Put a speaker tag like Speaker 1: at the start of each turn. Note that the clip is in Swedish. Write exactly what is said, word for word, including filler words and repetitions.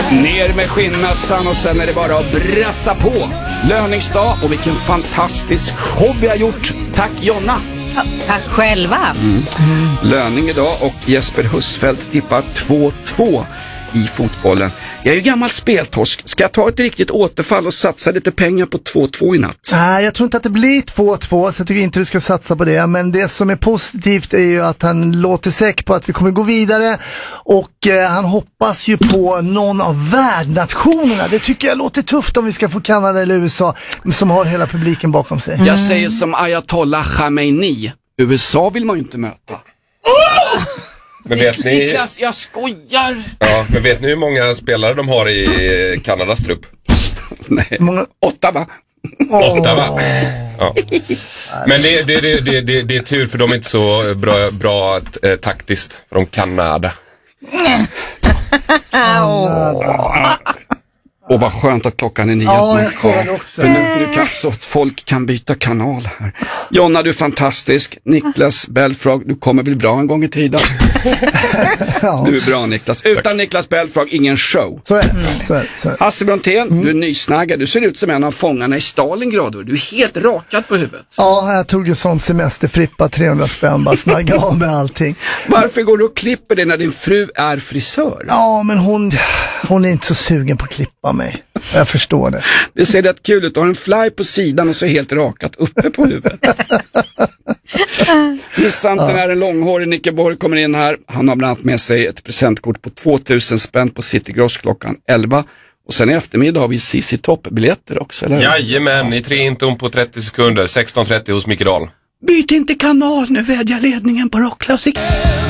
Speaker 1: Ner med skinnmössan och sen är det bara att brassa på. Löningsdag och vilken fantastisk show vi har gjort. Tack Jonna.
Speaker 2: Tack själva.
Speaker 1: Mm. Mm. Löning idag och Jesper Husfeldt tippar två två i fotbollen. Jag är ju gammal speltorsk. Ska jag ta ett riktigt återfall och satsa lite pengar på två två i natt?
Speaker 3: Nej, jag tror inte att det blir två två, så jag tycker inte du ska satsa på det. Men det som är positivt är ju att han låter säker på att vi kommer gå vidare och eh, han hoppas ju på någon av värdnationerna. Det tycker jag låter tufft om vi ska få Kanada eller U S A som har hela publiken bakom sig.
Speaker 1: Mm. Jag säger som Ayatollah Khamenei. U S A vill man ju inte möta. Oh!
Speaker 4: Men vet ni...
Speaker 1: Niklas, jag skojar.
Speaker 4: Ja, men vet ni hur många spelare de har i Kanadas trupp?
Speaker 1: Nej,
Speaker 3: många...
Speaker 1: åtta va?
Speaker 4: Åtta va? Ja. Men det, det, det, det, det, det är tur för de är inte så bra, bra eh, taktiskt från Kanada.
Speaker 1: Kanada. Och vad skönt att klockan är nio.
Speaker 3: Ja, jag kollade också.
Speaker 1: För nu, nu kan så att folk kan byta kanal här. Jonna, du är fantastisk. Niklas Belfrage, du kommer väl bra en gång i tiden. Ja. Du är bra Niklas. Utan Tack. Niklas Belfrage, ingen show.
Speaker 3: Så är det. Mm. Så är det. Så är det.
Speaker 1: Hasse Brontén, mm. du är nysnaggad. Du ser ut som en av fångarna i Stalingrad. Du är helt rakad på huvudet.
Speaker 3: Ja, jag tog ju sån semesterfrippa, trehundra spänn, bara snagga av med allting.
Speaker 1: Varför går du och klipper dig när din fru är frisör?
Speaker 3: Ja, men hon, hon är inte så sugen på att klippa mig. Jag förstår det.
Speaker 1: Det ser rätt kul ut. Du har en fly på sidan och så helt rakat uppe på huvudet. Missanten ja. är en långhårig Nicke Borg kommer in här. Han har bland annat med sig ett presentkort på tvåtusen spänn på City Gross klockan elva. Och sen i eftermiddag har vi C C Top-biljetter också, eller?
Speaker 4: Jajamän, i tre inton på trettio sekunder. sexton trettio hos Micke Dahl.
Speaker 1: Byt inte kanal, nu vädjar ledningen på Rock Classic.